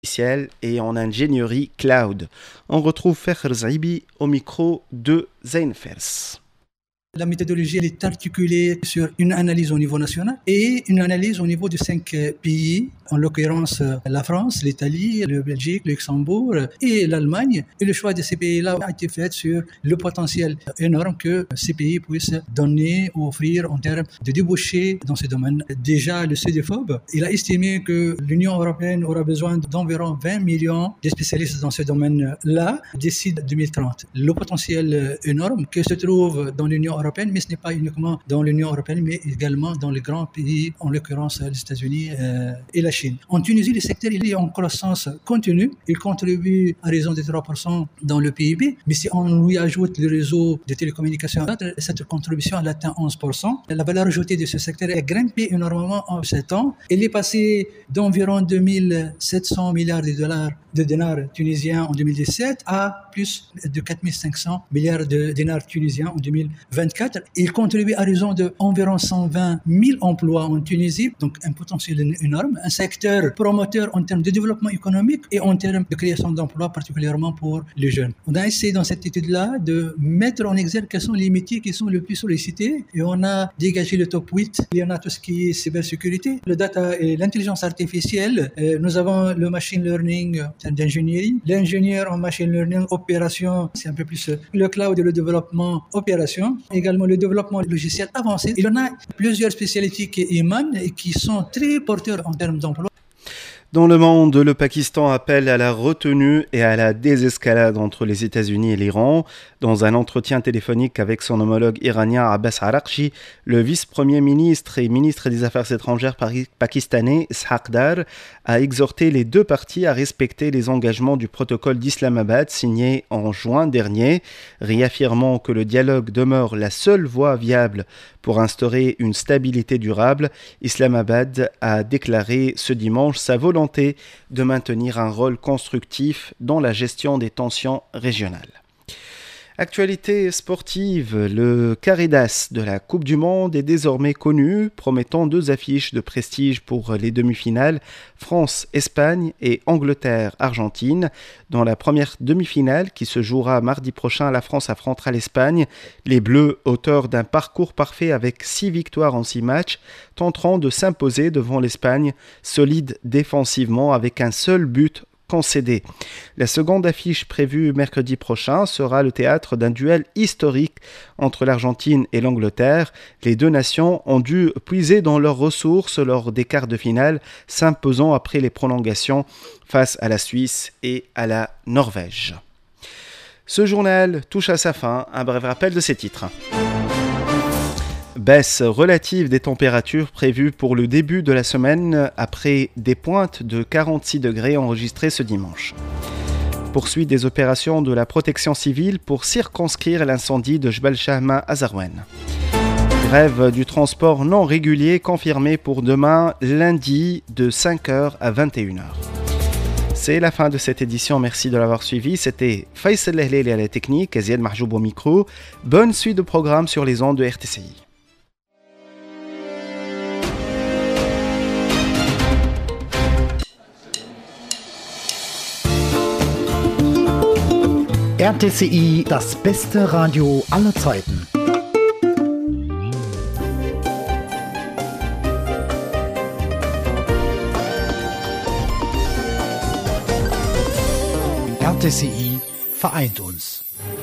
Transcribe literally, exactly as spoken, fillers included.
et en ingénierie cloud. On retrouve Fakhr Zaibi au micro de Zain Fers. La méthodologie elle est articulée sur une analyse au niveau national et une analyse au niveau de cinq pays, en l'occurrence la France, l'Italie, le Belgique, le Luxembourg et l'Allemagne. Et le choix de ces pays-là a été fait sur le potentiel énorme que ces pays puissent donner ou offrir en termes de débouchés dans ce domaine. Déjà, le CEDEFOP, il a estimé que l'Union européenne aura besoin d'environ vingt millions de spécialistes dans ce domaine-là d'ici deux mille trente. Le potentiel énorme que se trouve dans l'Union européenne, mais ce n'est pas uniquement dans l'Union européenne, mais également dans les grands pays, en l'occurrence les États-Unis euh, et la Chine. En Tunisie, le secteur il est en croissance continue. Il contribue à raison de trois pour cent dans le P I B, mais si on lui ajoute le réseau de télécommunications, cette contribution elle atteint onze pour cent. La valeur ajoutée de ce secteur a grimpé énormément en sept ans. Elle est passée d'environ deux mille sept cents milliards de dollars de dinars tunisiens en deux mille dix-sept à plus de quatre mille cinq cents milliards de dinars tunisiens en deux mille vingt-quatre. Il contribue à raison d'environ cent vingt mille emplois en Tunisie, donc un potentiel énorme, un secteur promoteur en termes de développement économique et en termes de création d'emplois, particulièrement pour les jeunes. On a essayé dans cette étude-là de mettre en exergue quels sont les métiers qui sont le plus sollicités et on a dégagé le top huit. Il y en a tout ce qui est cybersécurité, le data et l'intelligence artificielle. Nous avons le machine learning d'ingénierie, l'ingénieur en machine learning opération, c'est un peu plus le cloud et le développement opération, également le développement logiciel avancé. Il y en a plusieurs spécialités qui émanent et qui sont très porteurs en termes d'emploi. Dans le monde, le Pakistan appelle à la retenue et à la désescalade entre les États-Unis et l'Iran. Dans un entretien téléphonique avec son homologue iranien Abbas Araghchi, le vice-premier ministre et ministre des Affaires étrangères pakistanais Ishaq Dar a exhorté les deux parties à respecter les engagements du protocole d'Islamabad signé en juin dernier, réaffirmant que le dialogue demeure la seule voie viable pour instaurer une stabilité durable. Islamabad a déclaré ce dimanche sa volonté de maintenir un rôle constructif dans la gestion des tensions régionales. Actualité sportive, le carré d'as de la Coupe du Monde est désormais connu, promettant deux affiches de prestige pour les demi-finales, France-Espagne et Angleterre-Argentine. Dans la première demi-finale, qui se jouera mardi prochain, la France affrontera l'Espagne. Les Bleus, auteurs d'un parcours parfait avec six victoires en six matchs, tenteront de s'imposer devant l'Espagne, solide défensivement avec un seul but concédé. La seconde affiche prévue mercredi prochain sera le théâtre d'un duel historique entre l'Argentine et l'Angleterre. Les deux nations ont dû puiser dans leurs ressources lors des quarts de finale, s'imposant après les prolongations face à la Suisse et à la Norvège. Ce journal touche à sa fin. Un bref rappel de ses titres. Baisse relative des températures prévues pour le début de la semaine après des pointes de quarante-six degrés enregistrées ce dimanche. Poursuite des opérations de la protection civile pour circonscrire l'incendie de Jbal Shahma à Zarouane. Grève du transport non régulier confirmée pour demain lundi de cinq heures à vingt et une heures. C'est la fin de cette édition, merci de l'avoir suivi. C'était Faisal Lehleli à la technique, Aziad Mahjoub au micro. Bonne suite de programmes sur les ondes de R T C I. R T C I, das beste Radio aller Zeiten. R T C I vereint uns.